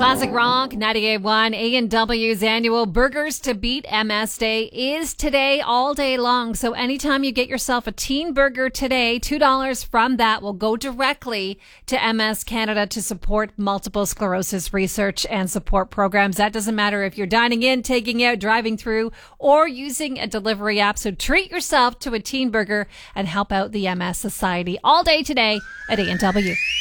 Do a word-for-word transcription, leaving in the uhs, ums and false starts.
Classic Rock, ninety-eight point one, A and W's annual Burgers to Beat M S Day is today all day long. So anytime you get yourself a teen burger today, two dollars from that will go directly to M S Canada to support multiple sclerosis research and support programs. That doesn't matter if you're dining in, taking out, driving through, or using a delivery app. So treat yourself to a teen burger and help out the M S Society all day today at A and W.